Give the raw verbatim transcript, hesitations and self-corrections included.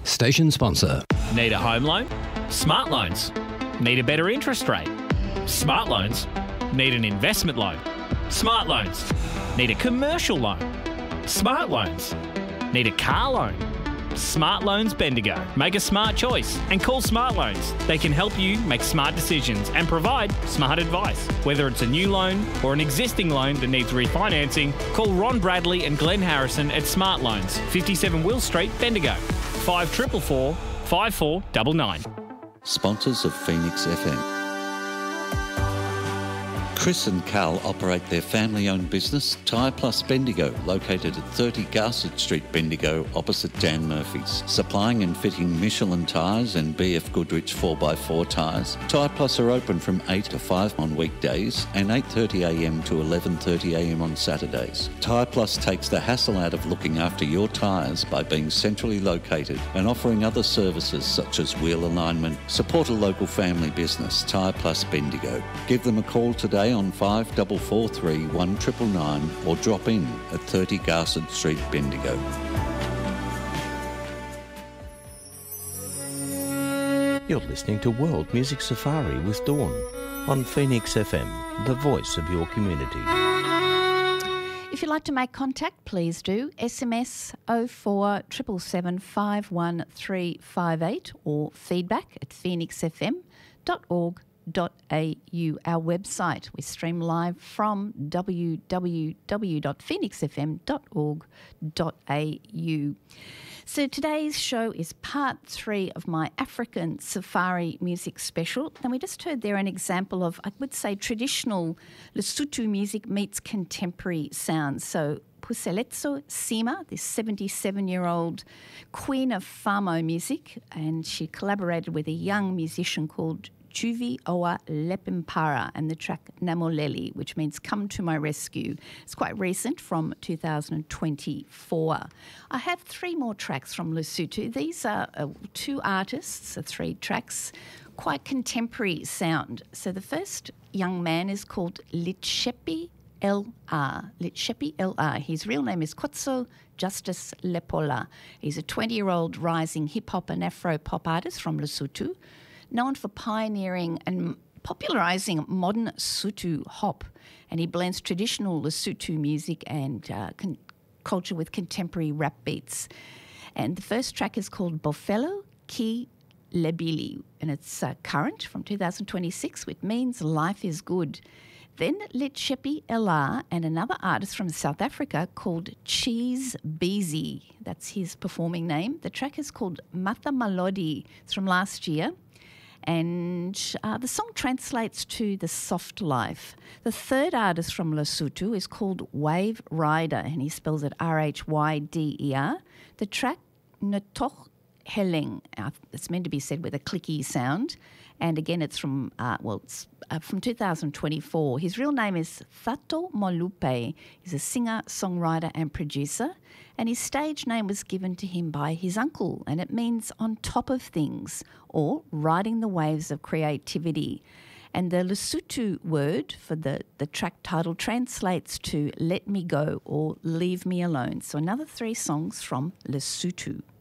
Station sponsor. Need a home loan? Smart Loans. Need a better interest rate? Smart Loans. Need an investment loan? Smart Loans. Need a commercial loan? Smart Loans. Need a car loan? Smart Loans Bendigo. Make a smart choice and call Smart Loans. They can help you make smart decisions and provide smart advice. Whether it's a new loan or an existing loan that needs refinancing, call Ron Bradley and Glenn Harrison at Smart Loans, fifty-seven Will Street, Bendigo. five four four four, five four nine nine. Sponsors of Phoenix F M. Chris and Carl operate their family-owned business, Tyre Plus Bendigo, located at thirty Garsett Street, Bendigo, opposite Dan Murphy's. Supplying and fitting Michelin tyres and B F Goodrich four by four tyres. Tyre Plus are open from eight to five on weekdays and eight thirty a m to eleven thirty a m on Saturdays. Tyre Plus takes the hassle out of looking after your tyres by being centrally located and offering other services such as wheel alignment. Support a local family business, Tyre Plus Bendigo. Give them a call today on five four four three, one nine nine nine or drop in at thirty Garsett Street, Bendigo. You're listening to World Music Safari with Dawn on Phoenix F M, the voice of your community. If you'd like to make contact, please do. S M S oh four seven seven, five one three five eight or feedback at phoenix f m dot org dot a u. Our website, we stream live from w w w dot phoenix f m dot org dot a u. So today's show is part three of my African Safari music special. And we just heard there an example of, I would say, traditional Lesotho music meets contemporary sounds. So Puseletso Sima, this seventy-seven-year-old queen of Famo music, and she collaborated with a young musician called Juvi Owa Lepimpara and the track Namoleli, which means Come to My Rescue. It's quite recent, from two thousand twenty-four. I have three more tracks from Lesotho. These are uh, two artists, uh, three tracks, quite contemporary sound. So the first young man is called Litshepi L R. Litshepi L R. His real name is Kotso Justice Lepola. He's a twenty-year-old rising hip-hop and Afro-pop artist from Lesotho, known for pioneering and popularising modern Sotho hop, and he blends traditional Lesotho music and uh, con- culture with contemporary rap beats. And the first track is called Bofelo Ki Lebili, and it's uh, current from two thousand twenty-six, which means life is good. Then Litshepi L R and another artist from South Africa called Cheese Beezy. That's his performing name. The track is called Matha Malodi. It's from last year. And uh, the song translates to the soft life. The third artist from Lesotho is called Wave Rider, and he spells it R H Y D E R. The track Netoch Helling, uh, it's meant to be said with a clicky sound. And again, it's from, uh, well, it's uh, from two thousand twenty-four. His real name is Thato Molupe. He's a singer, songwriter and producer. And his stage name was given to him by his uncle, and it means on top of things, or riding the waves of creativity. And the Lesotho word for the, the track title translates to let me go or leave me alone. So another three songs from Lesotho.